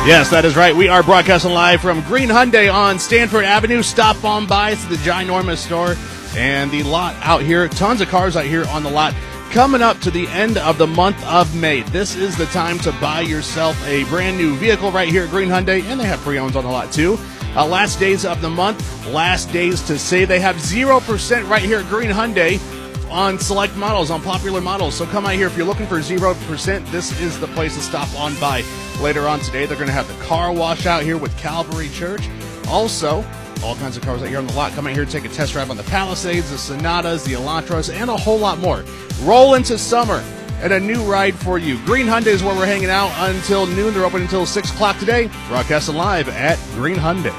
Yes, that is right. We are broadcasting live from Green Hyundai on Stanford Avenue. Stop on by to the ginormous store and the lot out here. Tons of cars out here on the lot. Coming up to the end of the month of May, this is the time to buy yourself a brand new vehicle right here at Green Hyundai, and they have pre-owns on the lot too. Last days of the month, last days to save. They have 0% right here at Green Hyundai on select models, on popular models. So come out here if you're looking for 0%. This is the place to stop on by. Later on today, they're going to have the car wash out here with Calvary Church. Also, all kinds of cars out here on the lot. Come out here and take a test drive on the Palisades, the Sonatas, the Elantras, and a whole lot more. Roll into summer and a new ride for you. Green Hyundai is where we're hanging out until noon. They're open until 6 o'clock today. Broadcasting live at Green Hyundai.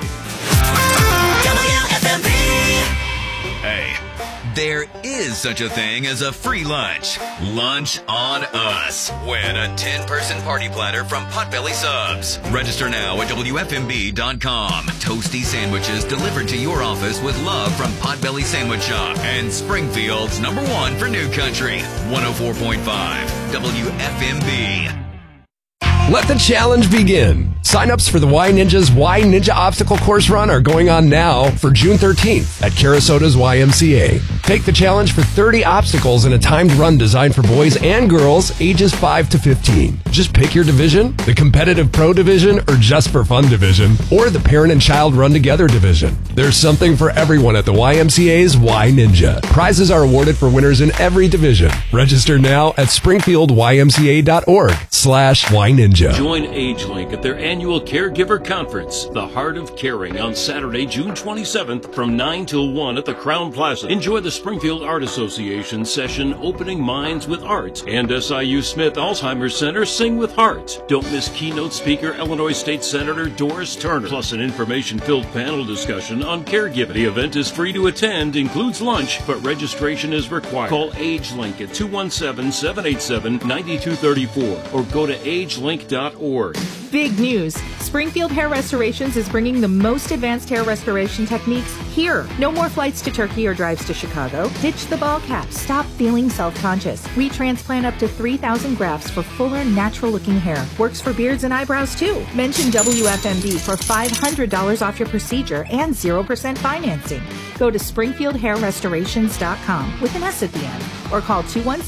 WFMP. Hey, there is such a thing as a free lunch. Lunch on us. Win a 10-person party platter from Potbelly Subs. Register now at WFMB.com. Toasty sandwiches delivered to your office with love from Potbelly Sandwich Shop and Springfield's #1 for New Country. 104.5 WFMB. Let the challenge begin. Sign-ups for the Y Ninja's Y Ninja Obstacle Course Run are going on now for June 13th at Carasota's YMCA. Take the challenge for 30 obstacles in a timed run designed for boys and girls ages 5 to 15. Just pick your division, the competitive pro division or just for fun division, or the parent and child run together division. There's something for everyone at the YMCA's Y Ninja. Prizes are awarded for winners in every division. Register now at springfieldymca.org/YNinja. Join AgeLink at their annual Caregiver Conference, The Heart of Caring, on Saturday, June 27th from 9 till 1 at the Crown Plaza. Enjoy the Springfield Art Association session, Opening Minds with Art, and SIU Smith Alzheimer's Center Sing with Heart. Don't miss keynote speaker Illinois State Senator Doris Turner, plus an information-filled panel discussion on caregiving. The event is free to attend, includes lunch, but registration is required. Call AgeLink at 217-787-9234 or go to agelink.org. Big news! Springfield Hair Restorations is bringing the most advanced hair restoration techniques here. No more flights to Turkey or drives to Chicago. Ditch the ball cap. Stop feeling self-conscious. We transplant up to 3,000 grafts for fuller, natural-looking hair. Works for beards and eyebrows, too. Mention WFMB for $500 off your procedure and 0% financing. Go to SpringfieldHairRestorations.com with an S at the end, or call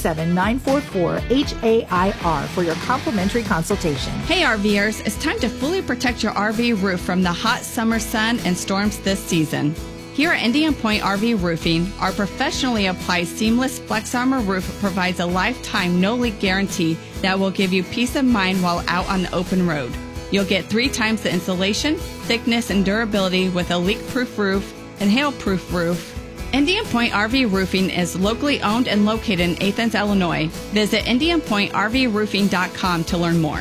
217-944-HAIR for your complimentary consultation. Hey RVers, it's time to fully protect your RV roof from the hot summer sun and storms this season. Here at Indian Point RV Roofing, our professionally applied seamless Flex Armor roof provides a lifetime no-leak guarantee that will give you peace of mind while out on the open road. You'll get 3 times the insulation, thickness, and durability with a leak-proof roof and hail-proof roof. Indian Point RV Roofing is locally owned and located in Athens, Illinois. Visit IndianPointRVRoofing.com to learn more.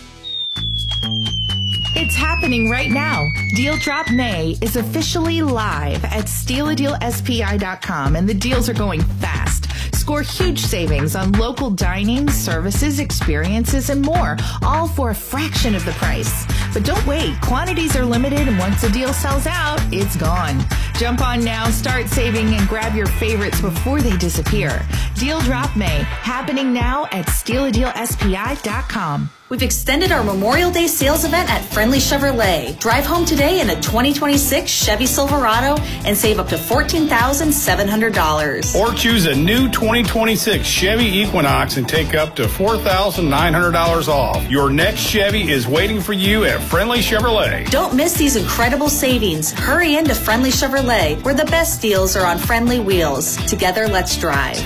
It's happening right now. Deal Drop May is officially live at StealADealSPI.com, and the deals are going fast. Score huge savings on local dining, services, experiences, and more, all for a fraction of the price. But don't wait. Quantities are limited, and once a deal sells out, it's gone. Jump on now, start saving, and grab your favorites before they disappear. Deal Drop May, happening now at StealADealSPI.com. We've extended our Memorial Day sales event at Friendly Chevrolet. Drive home today in a 2026 Chevy Silverado and save up to $14,700. Or choose a new 2026 Chevy Equinox and take up to $4,900 off. Your next Chevy is waiting for you at Friendly Chevrolet. Don't miss these incredible savings. Hurry into Friendly Chevrolet, where the best deals are on friendly wheels. Together, let's drive.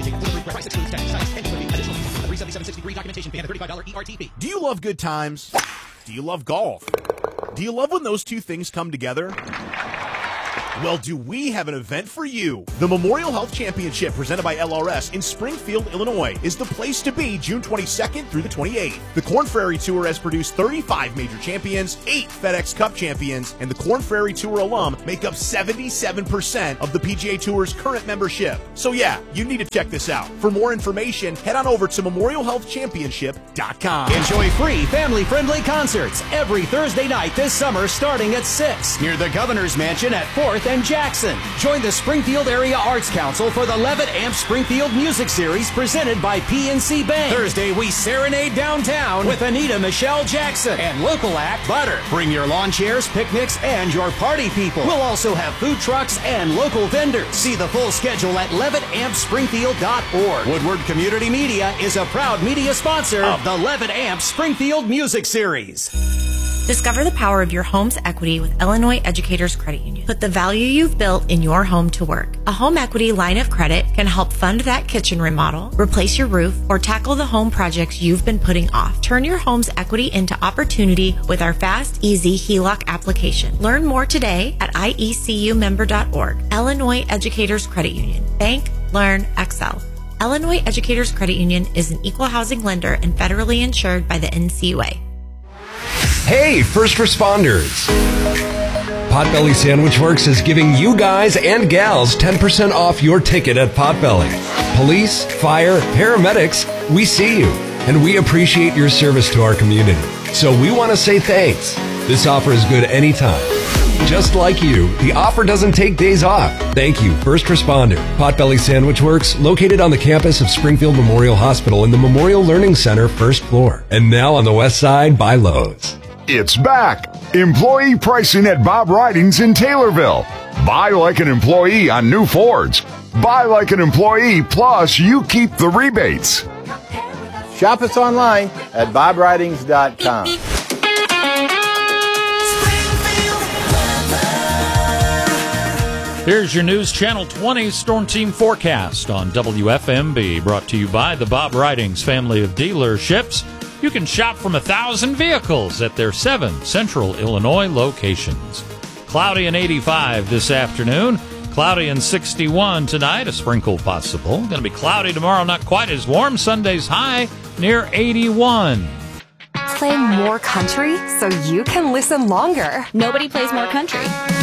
Do you love good times? Do you love golf? Do you love when those two things come together? Well, do we have an event for you? The Memorial Health Championship presented by LRS in Springfield, Illinois is the place to be June 22nd through the 28th. The Korn Ferry Tour has produced 35 major champions, 8 FedEx Cup champions, and the Korn Ferry Tour alum make up 77% of the PGA Tour's current membership. So yeah, you need to check this out. For more information, head on over to memorialhealthchampionship.com. Enjoy free family-friendly concerts every Thursday night this summer starting at 6 near the Governor's Mansion at 4th Smith and Jackson. Join the Springfield Area Arts Council for the Levitt Amp Springfield Music Series presented by PNC Bank. Thursday, we serenade downtown with Anita Michelle Jackson and local act Butter. Bring your lawn chairs, picnics, and your party people. We'll also have food trucks and local vendors. See the full schedule at LevittAmpSpringfield.org. Woodward Community Media is a proud media sponsor of the Levitt Amp Springfield Music Series. Discover the power of your home's equity with Illinois Educators Credit Union. Put the value you've built in your home to work. A home equity line of credit can help fund that kitchen remodel, replace your roof, or tackle the home projects you've been putting off. Turn your home's equity into opportunity with our fast, easy HELOC application. Learn more today at iecumember.org. Illinois Educators Credit Union. Bank, learn, excel. Illinois Educators Credit Union is an equal housing lender and federally insured by the NCUA. Hey, first responders! Potbelly Sandwich Works is giving you guys and gals 10% off your ticket at Potbelly. Police, fire, paramedics, we see you, and we appreciate your service to our community. So we want to say thanks. This offer is good anytime. Just like you, the offer doesn't take days off. Thank you, first responder. Potbelly Sandwich Works, located on the campus of Springfield Memorial Hospital in the Memorial Learning Center, first floor. And now on the west side by Lowe's. It's back. Employee pricing at Bob Ridings in Taylorville. Buy like an employee on new Fords. Buy like an employee, plus you keep the rebates. Shop us online at bobridings.com. Here's your News Channel 20 Storm Team forecast on WFMB, brought to you by the Bob Ridings family of dealerships. You can shop from 1,000 vehicles at their 7 Central Illinois locations. Cloudy and 85 this afternoon. Cloudy and 61 tonight. A sprinkle possible. Going to be cloudy tomorrow, not quite as warm. Sunday's high near 81. Play more country so you can listen longer. Nobody plays more country.